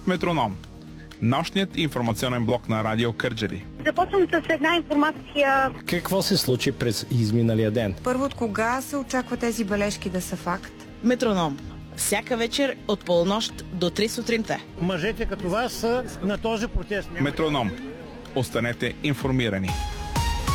Метроном. Нощният информационен блок на Радио Кърджали. Започвам с една информация. Какво се случи през изминалия ден? Първо, от кога се очаква тези бележки да са факт? Метроном. Всяка вечер от полунощ до 3 сутринта. Мъжете като вас са на този протест. Метроном. Останете информирани.